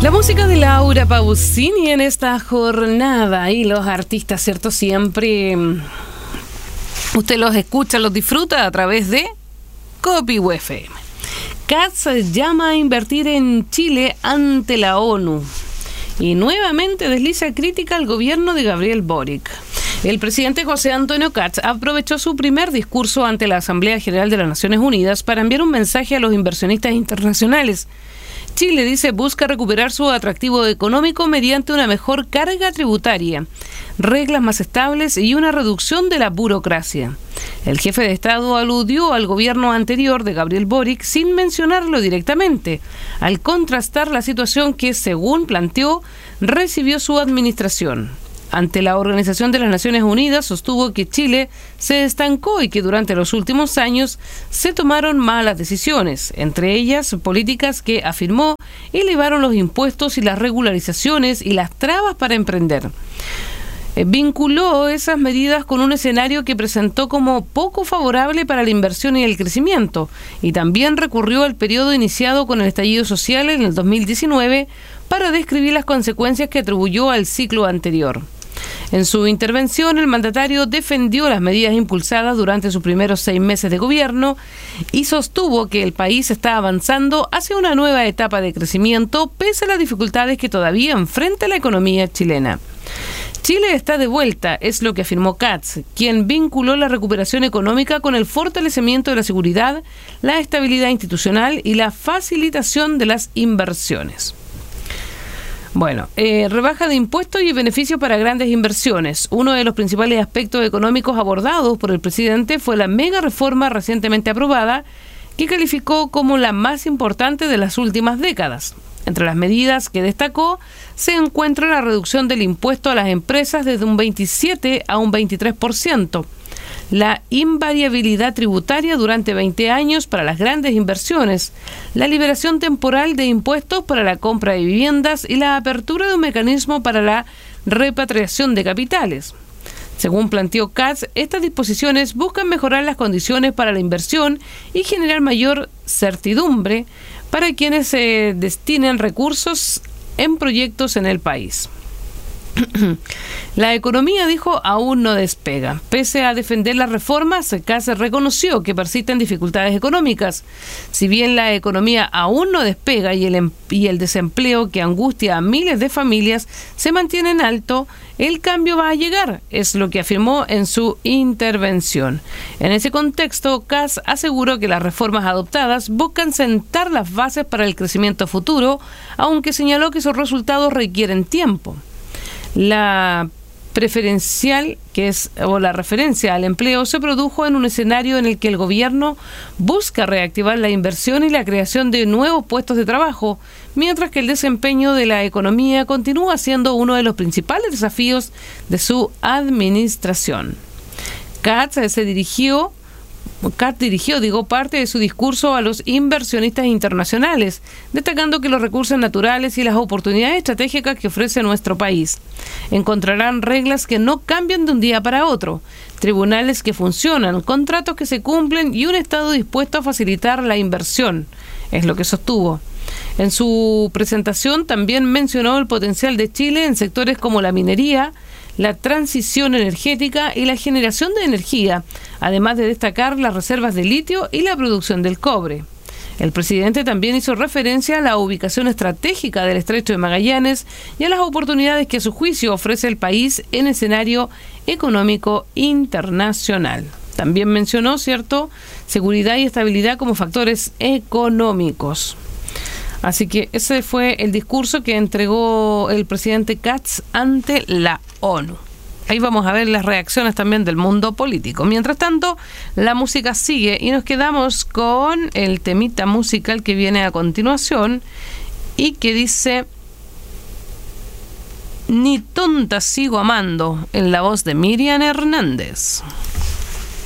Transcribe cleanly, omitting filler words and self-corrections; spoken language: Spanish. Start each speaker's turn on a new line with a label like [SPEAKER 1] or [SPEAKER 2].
[SPEAKER 1] La música de Laura Pausini en esta jornada y los artistas, ¿cierto? Siempre usted los escucha, los disfruta a través de Copihue FM. Katz llama a invertir en Chile ante la ONU y nuevamente desliza crítica al gobierno de Gabriel Boric. El presidente José Antonio Katz aprovechó su primer discurso ante la Asamblea General de las Naciones Unidas para enviar un mensaje a los inversionistas internacionales. Chile, dice, busca recuperar su atractivo económico mediante una mejor carga tributaria, reglas más estables y una reducción de la burocracia. El jefe de Estado aludió al gobierno anterior de Gabriel Boric sin mencionarlo directamente, al contrastar la situación que, según planteó, recibió su administración. Ante la Organización de las Naciones Unidas, sostuvo que Chile se estancó y que durante los últimos años se tomaron malas decisiones, entre ellas políticas que, afirmó, elevaron los impuestos y las regularizaciones y las trabas para emprender. Vinculó esas medidas con un escenario que presentó como poco favorable para la inversión y el crecimiento, y también recurrió al periodo iniciado con el estallido social en el 2019 para describir las consecuencias que atribuyó al ciclo anterior. En su intervención, el mandatario defendió las medidas impulsadas durante sus primeros 6 meses de gobierno y sostuvo que el país está avanzando hacia una nueva etapa de crecimiento pese a las dificultades que todavía enfrenta la economía chilena. Chile está de vuelta, es lo que afirmó Katz, quien vinculó la recuperación económica con el fortalecimiento de la seguridad, la estabilidad institucional y la facilitación de las inversiones. Bueno, rebaja de impuestos y beneficios para grandes inversiones. Uno de los principales aspectos económicos abordados por el presidente fue la mega reforma recientemente aprobada, que calificó como la más importante de las últimas décadas. Entre las medidas que destacó se encuentra la reducción del impuesto a las empresas desde un 27 a un 23%, la invariabilidad tributaria durante 20 años para las grandes inversiones, la liberación temporal de impuestos para la compra de viviendas y la apertura de un mecanismo para la repatriación de capitales. Según planteó Katz, estas disposiciones buscan mejorar las condiciones para la inversión y generar mayor certidumbre para quienes se destinen recursos en proyectos en el país. La economía, dijo, aún no despega. Pese a defender las reformas, Katz reconoció que persisten dificultades económicas. Si bien la economía aún no despega y el desempleo que angustia a miles de familias se mantiene en alto, el cambio va a llegar, es lo que afirmó en su intervención. En ese contexto, Katz aseguró que las reformas adoptadas buscan sentar las bases para el crecimiento futuro, aunque señaló que esos resultados requieren tiempo. La preferencial, la referencia al empleo, se produjo en un escenario en el que el gobierno busca reactivar la inversión y la creación de nuevos puestos de trabajo, mientras que el desempeño de la economía continúa siendo uno de los principales desafíos de su administración. Katz dirigió parte de su discurso a los inversionistas internacionales, destacando que los recursos naturales y las oportunidades estratégicas que ofrece nuestro país encontrarán reglas que no cambian de un día para otro, tribunales que funcionan, contratos que se cumplen y un Estado dispuesto a facilitar la inversión, es lo que sostuvo. En su presentación también mencionó el potencial de Chile en sectores como la minería, la transición energética y la generación de energía, además de destacar las reservas de litio y la producción del cobre. El presidente también hizo referencia a la ubicación estratégica del Estrecho de Magallanes y a las oportunidades que a su juicio ofrece el país en escenario económico internacional. También mencionó, seguridad y estabilidad como factores económicos. Así que ese fue el discurso que entregó el presidente Katz ante la ONU. Ahí vamos a ver las reacciones también del mundo político. Mientras tanto, la música sigue y nos quedamos con el temita musical que viene a continuación y que dice Ni tonta sigo amando, en la voz de Miriam Hernández.